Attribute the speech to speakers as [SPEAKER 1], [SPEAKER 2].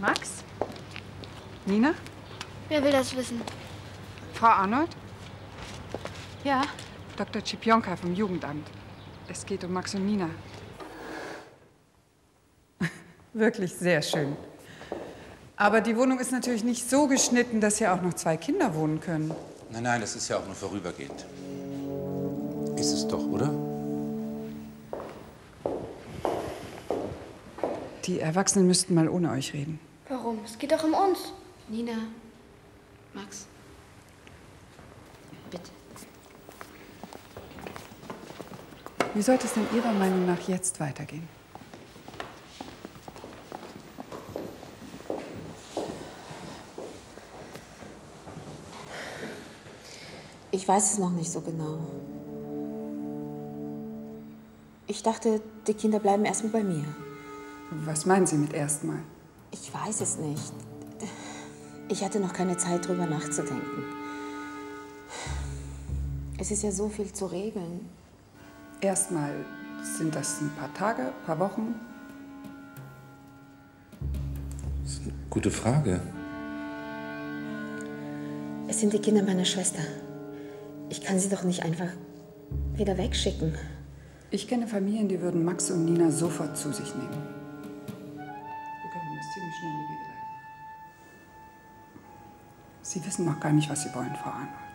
[SPEAKER 1] Max? Nina?
[SPEAKER 2] Wer will das wissen?
[SPEAKER 1] Frau Arnold?
[SPEAKER 2] Ja.
[SPEAKER 1] Dr. Cipionka vom Jugendamt. Es geht um Max und Nina. Wirklich sehr schön. Aber die Wohnung ist natürlich nicht so geschnitten, dass hier auch noch 2 Kinder wohnen können.
[SPEAKER 3] Nein, nein, das ist ja auch nur vorübergehend. Ist es doch, oder?
[SPEAKER 1] Die Erwachsenen müssten mal ohne euch reden.
[SPEAKER 2] Warum? Es geht doch um uns. Nina, Max, bitte.
[SPEAKER 1] Wie sollte es denn Ihrer Meinung nach jetzt weitergehen?
[SPEAKER 4] Ich weiß es noch nicht so genau. Ich dachte, die Kinder bleiben erstmal bei mir.
[SPEAKER 1] Was meinen Sie mit erstmal?
[SPEAKER 4] Ich weiß es nicht. Ich hatte noch keine Zeit, drüber nachzudenken. Es ist ja so viel zu regeln.
[SPEAKER 1] Erstmal sind das ein paar Tage, ein paar Wochen.
[SPEAKER 3] Das ist eine gute Frage.
[SPEAKER 4] Es sind die Kinder meiner Schwester. Ich kann sie doch nicht einfach wieder wegschicken.
[SPEAKER 1] Ich kenne Familien, die würden Max und Nina sofort zu sich nehmen. Wir können das ziemlich schnell in die Wege leiten. Sie wissen noch gar nicht, was Sie wollen, Frau Arnold.